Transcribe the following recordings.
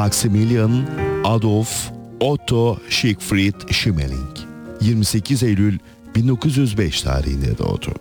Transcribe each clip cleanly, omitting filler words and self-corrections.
Maximilian Adolf Otto Siegfried Schmeling 28 Eylül 1905 tarihinde doğdu.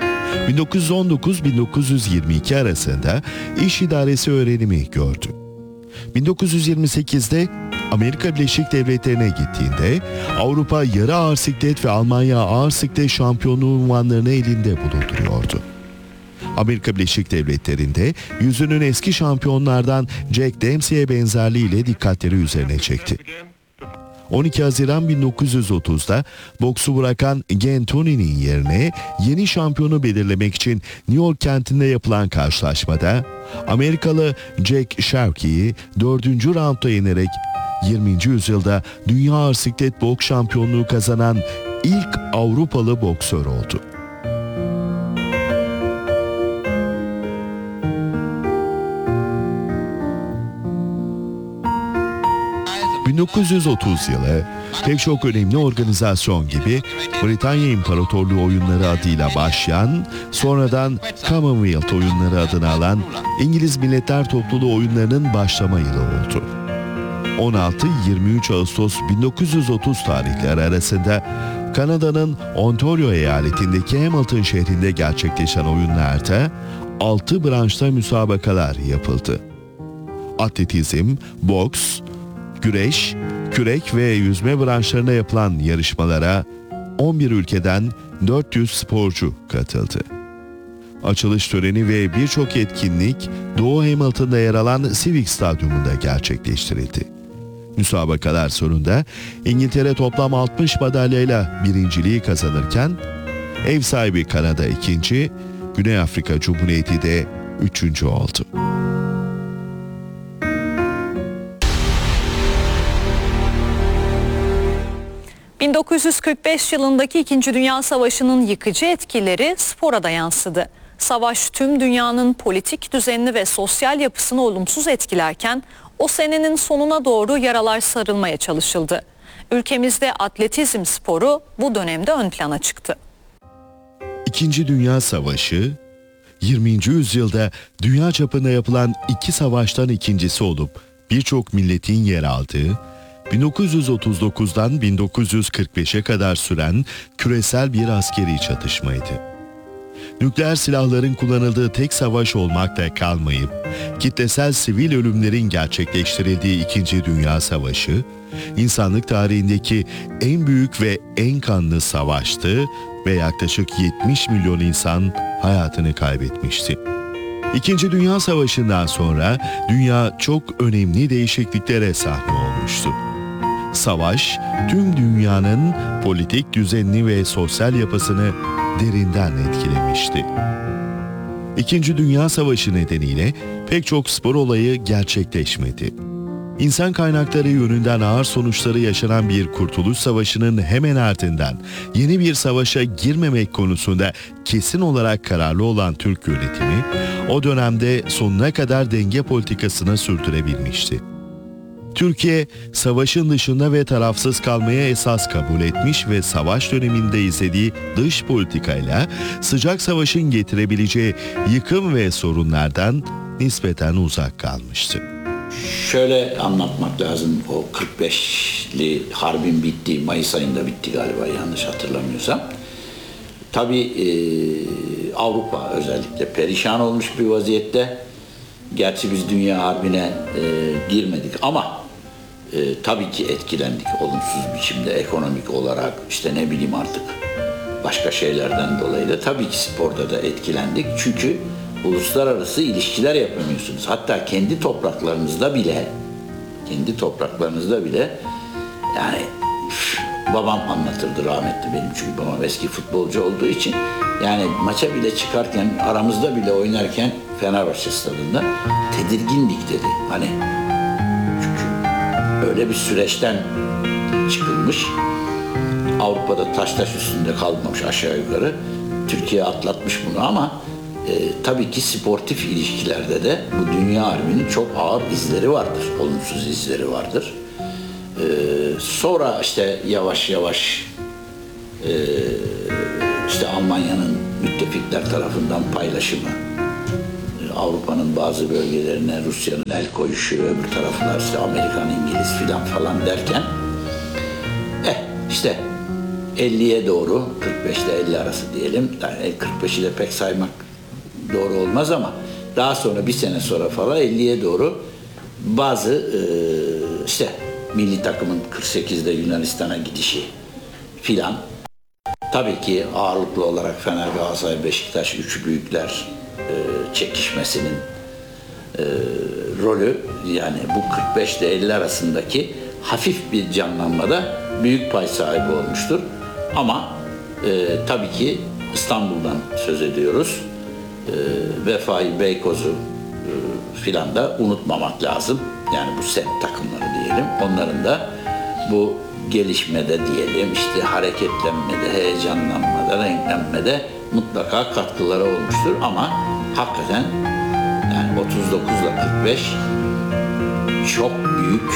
1919-1922 arasında iş idaresi öğrenimi gördü. 1928'de Amerika Birleşik Devletleri'ne gittiğinde Avrupa yarı ağır siklet ve Almanya ağır siklet şampiyonluğu unvanlarını elinde bulunduruyordu. Amerika Birleşik Devletleri'nde yüzünün eski şampiyonlardan Jack Dempsey'e benzerliğiyle dikkatleri üzerine çekti. 12 Haziran 1930'da boksu bırakan Gene Tunney'nin yerine yeni şampiyonu belirlemek için New York kentinde yapılan karşılaşmada Amerikalı Jack Sharkey'i 4. roundda yenerek 20. yüzyılda dünya ağır siklet boks şampiyonluğu kazanan ilk Avrupalı boksör oldu. 1930 yılı pek çok önemli organizasyon gibi Britanya İmparatorluğu Oyunları adıyla başlayan, sonradan Commonwealth Oyunları adını alan İngiliz Milletler Topluluğu Oyunları'nın başlama yılı oldu. 16-23 Ağustos 1930 tarihleri arasında Kanada'nın Ontario eyaletindeki Hamilton şehrinde gerçekleşen oyunlarda 6 branşta müsabakalar yapıldı. Atletizm, boks, güreş, kürek ve yüzme branşlarına yapılan yarışmalara 11 ülkeden 400 sporcu katıldı. Açılış töreni ve birçok etkinlik Doğu Hamilton'da yer alan Civic Stadyumunda gerçekleştirildi. Müsabakalar sonunda İngiltere toplam 60 madalyayla birinciliği kazanırken ev sahibi Kanada ikinci, Güney Afrika Cumhuriyeti de üçüncü oldu. ...1945 yılındaki 2. Dünya Savaşı'nın yıkıcı etkileri spora da yansıdı. Savaş tüm dünyanın politik düzenini ve sosyal yapısını olumsuz etkilerken... ...o senenin sonuna doğru yaralar sarılmaya çalışıldı. Ülkemizde atletizm sporu bu dönemde ön plana çıktı. 2. Dünya Savaşı, 20. yüzyılda dünya çapında yapılan iki savaştan ikincisi olup... ...birçok milletin yer aldığı... 1939'dan 1945'e kadar süren küresel bir askeri çatışmaydı. Nükleer silahların kullanıldığı tek savaş olmakla kalmayıp, kitlesel sivil ölümlerin gerçekleştirildiği 2. Dünya Savaşı, insanlık tarihindeki en büyük ve en kanlı savaştı ve yaklaşık 70 milyon insan hayatını kaybetmişti. 2. Dünya Savaşı'ndan sonra dünya çok önemli değişikliklere sahne olmuştu. Savaş, tüm dünyanın politik düzenini ve sosyal yapısını derinden etkilemişti. 2. Dünya Savaşı nedeniyle pek çok spor olayı gerçekleşmedi. İnsan kaynakları yönünden ağır sonuçları yaşanan bir Kurtuluş Savaşı'nın hemen ardından yeni bir savaşa girmemek konusunda kesin olarak kararlı olan Türk yönetimi, o dönemde sonuna kadar denge politikasını sürdürebilmişti. Türkiye, savaşın dışında ve tarafsız kalmaya esas kabul etmiş ve savaş döneminde izlediği dış politikayla sıcak savaşın getirebileceği yıkım ve sorunlardan nispeten uzak kalmıştı. Şöyle anlatmak lazım, o 45'li harbin bittiği, Mayıs ayında bitti galiba yanlış hatırlamıyorsam. Tabii Avrupa özellikle perişan olmuş bir vaziyette. Gerçi biz dünya harbine girmedik ama tabii ki etkilendik olumsuz biçimde, ekonomik olarak, işte ne bileyim artık başka şeylerden dolayı da tabii ki sporda da etkilendik. Çünkü uluslararası ilişkiler yapamıyorsunuz. Hatta kendi topraklarınızda bile yani babam anlatırdı rahmetli benim, çünkü babam eski futbolcu olduğu için, yani maça bile çıkarken, aramızda bile oynarken Fenerbahçe stadında tedirgindik dedi. Hani çünkü öyle bir süreçten çıkılmış. Avrupa'da taş üstünde kalmamış aşağı yukarı. Türkiye atlatmış bunu ama tabii ki sportif ilişkilerde de bu dünya harbinin çok ağır izleri vardır. Olumsuz izleri vardır. Sonra işte yavaş yavaş işte Almanya'nın müttefikler tarafından paylaşımı, Avrupa'nın bazı bölgelerine Rusya'nın el koyuşu, öbür taraflar işte Amerikan, İngiliz filan falan derken işte 50'ye doğru, 45 ile 50 arası diyelim. Yani 45'i de pek saymak doğru olmaz ama daha sonra bir sene sonra falan 50'ye doğru bazı işte milli takımın 48'de Yunanistan'a gidişi filan. Tabii ki ağırlıklı olarak Fener, Galatasaray, Beşiktaş, üç büyükler çekişmesinin rolü, yani bu 45 ile 50 arasındaki hafif bir canlanmada büyük pay sahibi olmuştur. Ama tabii ki İstanbul'dan söz ediyoruz. Vefai, Beykoz'u filan da unutmamak lazım. Yani bu semt takımları diyelim. Onların da bu gelişmede diyelim, işte hareketlenmede, heyecanlanmada, renklenmede mutlaka katkıları olmuştur. Ama hakikaten yani 39 ile 45 çok büyük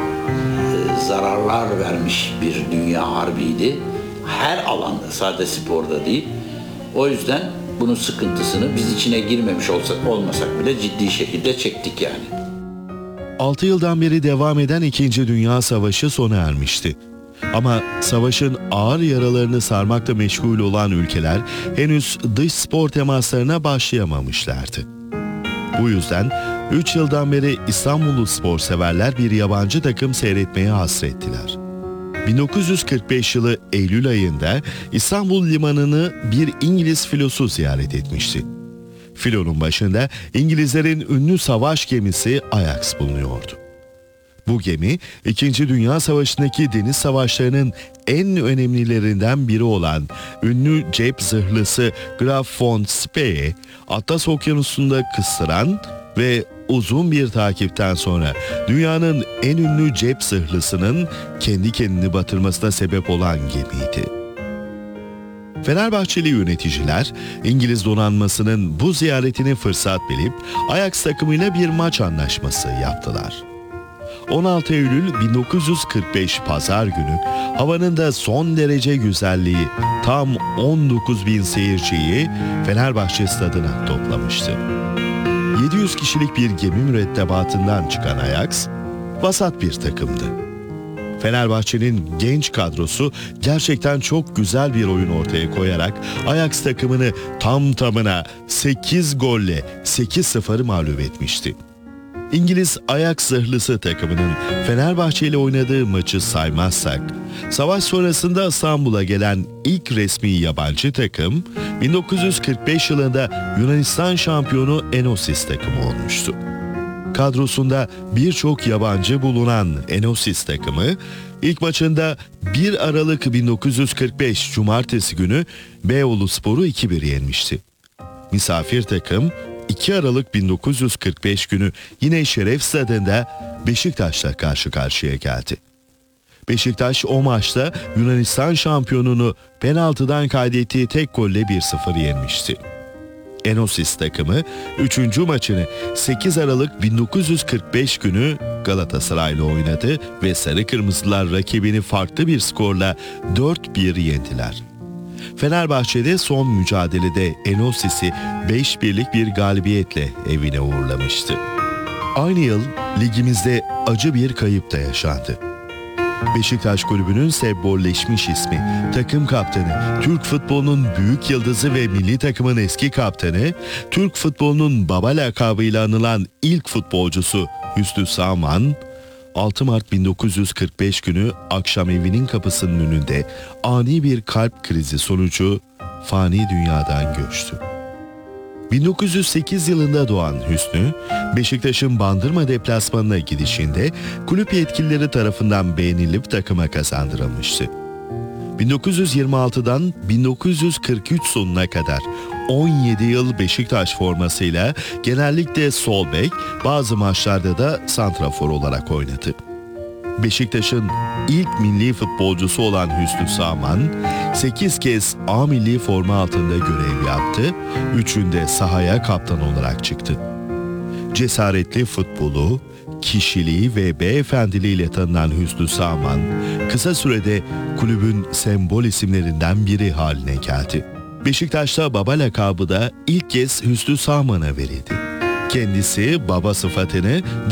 zararlar vermiş bir dünya harbiydi. Her alanda, sadece sporda değil. O yüzden bunun sıkıntısını biz içine girmemiş olmasak bile ciddi şekilde çektik yani. 6 yıldan beri devam eden 2. Dünya Savaşı sona ermişti. Ama savaşın ağır yaralarını sarmakla meşgul olan ülkeler henüz dış spor temaslarına başlayamamışlardı. Bu yüzden 3 yıldan beri İstanbullu spor severler bir yabancı takım seyretmeye hasrettiler. 1945 yılı Eylül ayında İstanbul limanını bir İngiliz filosu ziyaret etmişti. Filonun başında İngilizlerin ünlü savaş gemisi Ajax bulunuyordu. Bu gemi 2. Dünya Savaşı'ndaki deniz savaşlarının en önemlilerinden biri olan ünlü cep zırhlısı Graf von Spee'yi Atlas Okyanusu'nda kıstıran ve uzun bir takipten sonra dünyanın en ünlü cep zırhlısının kendi kendini batırmasına sebep olan gemiydi. Fenerbahçeli yöneticiler İngiliz donanmasının bu ziyaretini fırsat bilip Ajax takımıyla bir maç anlaşması yaptılar. 16 Eylül 1945 Pazar günü havanın da son derece güzelliği tam 19.000 seyirciyi Fenerbahçe stadına toplamıştı. 700 kişilik bir gemi mürettebatından çıkan Ajax vasat bir takımdı. Fenerbahçe'nin genç kadrosu gerçekten çok güzel bir oyun ortaya koyarak Ajax takımını tam tamına 8 golle 8-0 mağlup etmişti. İngiliz Ajax zırhlısı takımının Fenerbahçe ile oynadığı maçı saymazsak, savaş sonrasında İstanbul'a gelen ilk resmi yabancı takım 1945 yılında Yunanistan şampiyonu Enosis takımı olmuştu. Kadrosunda birçok yabancı bulunan Enosis takımı ilk maçında 1 Aralık 1945 Cumartesi günü Beyoğluspor'u 2-1 yenmişti. Misafir takım 2 Aralık 1945 günü yine Şeref Stadı'nda Beşiktaş'la karşı karşıya geldi. Beşiktaş o maçta Yunanistan şampiyonunu penaltıdan kaydettiği tek golle 1-0 yenmişti. Enosis takımı 3. maçını 8 Aralık 1945 günü Galatasaray'la oynadı ve Sarı Kırmızılar rakibini farklı bir skorla 4-1 yendiler. Fenerbahçe'de son mücadelede Enosis'i 5-1'lik bir galibiyetle evine uğurlamıştı. Aynı yıl ligimizde acı bir kayıp da yaşandı. Beşiktaş Kulübü'nün sembolleşmiş ismi, takım kaptanı, Türk futbolunun büyük yıldızı ve milli takımın eski kaptanı, Türk futbolunun baba lakabıyla anılan ilk futbolcusu Hüsnü Sağman, 6 Mart 1945 günü akşam evinin kapısının önünde ani bir kalp krizi sonucu fani dünyadan göçtü. 1908 yılında doğan Hüsnü, Beşiktaş'ın Bandırma deplasmanına gidişinde kulüp yetkilileri tarafından beğenilip takıma kazandırılmıştı. 1926'dan 1943 sonuna kadar 17 yıl Beşiktaş formasıyla genellikle sol bek, bazı maçlarda da santrafor olarak oynadı. Beşiktaş'ın ilk milli futbolcusu olan Hüsnü Sağman, 8 kez A milli forma altında görev yaptı, 3'ünde sahaya kaptan olarak çıktı. Cesaretli futbolu, kişiliği ve beyefendiliğiyle tanınan Hüsnü Sağman, kısa sürede kulübün sembol isimlerinden biri haline geldi. Beşiktaş'ta baba lakabı da ilk kez Hüsnü Sağman'a verildi. Kendisi baba sıfatını